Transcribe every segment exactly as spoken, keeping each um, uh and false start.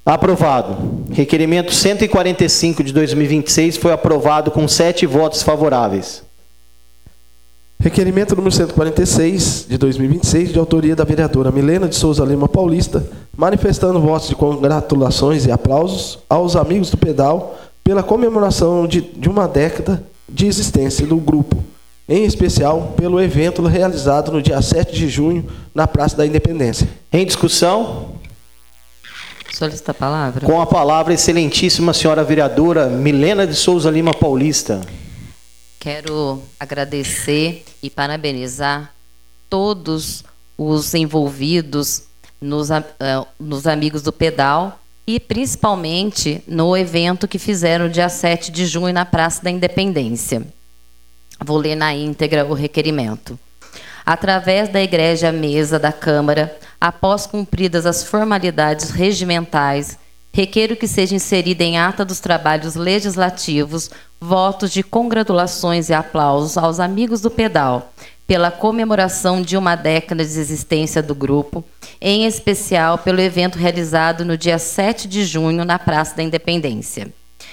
Aprovado. Requerimento cento e quarenta e cinco de dois mil e vinte e seis foi aprovado com sete votos favoráveis. Requerimento número cento e quarenta e seis de dois mil e vinte e seis, de autoria da vereadora Milena de Souza Lima Paulista, manifestando votos de congratulações e aplausos aos amigos do pedal pela comemoração de, de uma década de existência do grupo, em especial pelo evento realizado no dia sete de junho na Praça da Independência. Em discussão? Solicita a palavra. Com a palavra, excelentíssima senhora vereadora Milena de Souza Lima Paulista. Quero agradecer e parabenizar todos os envolvidos nos, uh, nos Amigos do Pedal e principalmente no evento que fizeram no dia sete de junho na Praça da Independência. Vou ler na íntegra o requerimento. Através da Igreja Mesa da Câmara, após cumpridas as formalidades regimentais, requeiro que seja inserida em ata dos trabalhos legislativos votos de congratulações e aplausos aos amigos do pedal pela comemoração de uma década de existência do grupo, em especial pelo evento realizado no dia sete de junho na Praça da Independência.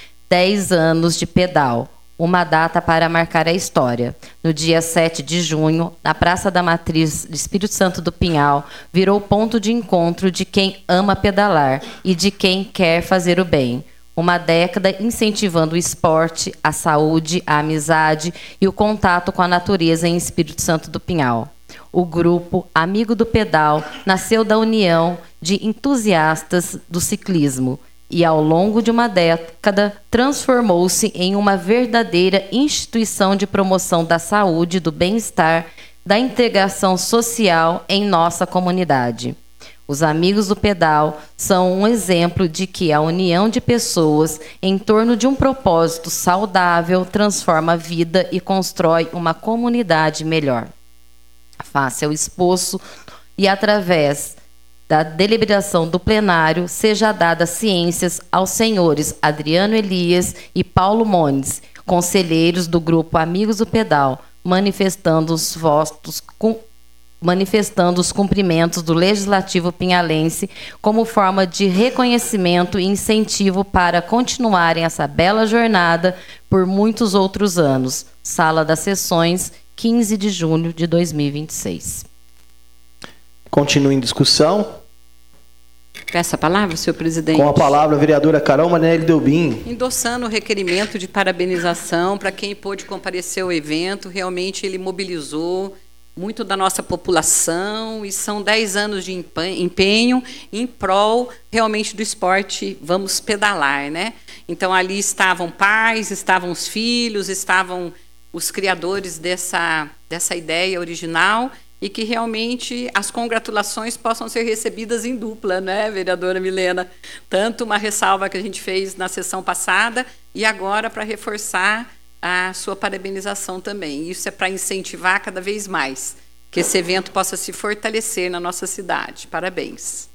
Dez anos de pedal. Uma data para marcar a história. No dia sete de junho, na Praça da Matriz de Espírito Santo do Pinhal, virou ponto de encontro de quem ama pedalar e de quem quer fazer o bem. Uma década incentivando o esporte, a saúde, a amizade e o contato com a natureza em Espírito Santo do Pinhal. O grupo Amigo do Pedal nasceu da união de entusiastas do ciclismo, e, ao longo de uma década, transformou-se em uma verdadeira instituição de promoção da saúde, do bem-estar, da integração social em nossa comunidade. Os Amigos do Pedal são um exemplo de que a união de pessoas em torno de um propósito saudável transforma a vida e constrói uma comunidade melhor. Face ao exposto e através da deliberação do plenário, seja dada ciências aos senhores Adriano Elias e Paulo Mones, conselheiros do grupo Amigos do Pedal, manifestando os votos, com, manifestando os cumprimentos do Legislativo pinhalense como forma de reconhecimento e incentivo para continuarem essa bela jornada por muitos outros anos. Sala das Sessões, quinze de junho de dois mil e vinte e seis. Continua em discussão. Peço a palavra, senhor presidente. Com a palavra, a vereadora Carol Manelli Delbim. Endossando o requerimento de parabenização para quem pôde comparecer ao evento. Realmente ele mobilizou muito da nossa população e são dez anos de empenho em prol realmente do esporte Vamos Pedalar, né? Então ali estavam pais, estavam os filhos, estavam os criadores dessa, dessa ideia original, e que realmente as congratulações possam ser recebidas em dupla, né, vereadora Milena? Tanto uma ressalva que a gente fez na sessão passada e agora para reforçar a sua parabenização também. Isso é para incentivar cada vez mais que esse evento possa se fortalecer na nossa cidade. Parabéns.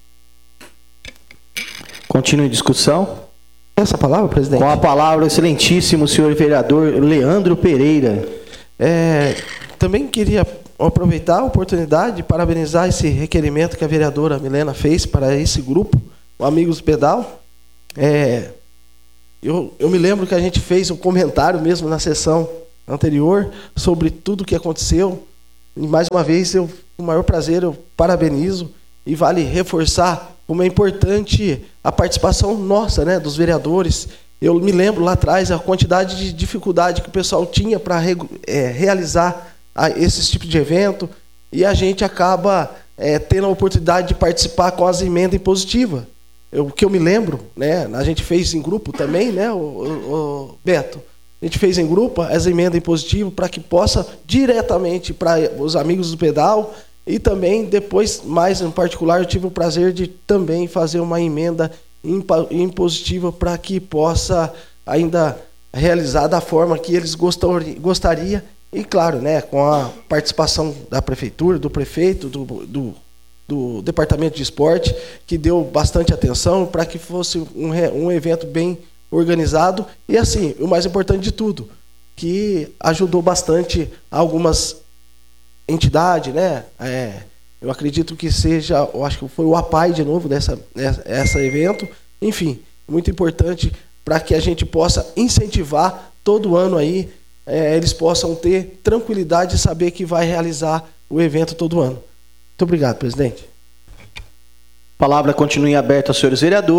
Continua em discussão. Essa palavra, presidente? Com a palavra, o excelentíssimo senhor vereador Leandro Pereira. É, também queria aproveitar a oportunidade de parabenizar esse requerimento que a vereadora Milena fez para esse grupo, o Amigos do Pedal. É, eu, eu me lembro que a gente fez um comentário mesmo na sessão anterior sobre tudo o que aconteceu. E mais uma vez, eu, com o maior prazer, eu parabenizo e vale reforçar como é importante a participação nossa, né, dos vereadores. Eu me lembro lá atrás a quantidade de dificuldade que o pessoal tinha para é, realizar a esse tipo de evento, e a gente acaba é, tendo a oportunidade de participar com as emendas impositivas. Eu, o que eu me lembro, né, a gente fez em grupo também, né, o, o, o Beto? A gente fez em grupo as emendas impositivas para que possa diretamente para os Amigos do Pedal, e também depois, mais em particular, eu tive o prazer de também fazer uma emenda impositiva para que possa ainda realizar da forma que eles gostariam. E, claro, né, com a participação da prefeitura, do prefeito, do, do, do departamento de esporte, que deu bastante atenção para que fosse um, um evento bem organizado. E, assim, o mais importante de tudo, que ajudou bastante algumas entidades, né? É, eu acredito que seja, eu acho que foi o APAI de novo, dessa, essa evento, Enfim, muito importante para que a gente possa incentivar todo ano aí, é, eles possam ter tranquilidade de saber que vai realizar o evento todo ano. Muito obrigado, presidente. A palavra continua em aberto aos senhores vereadores.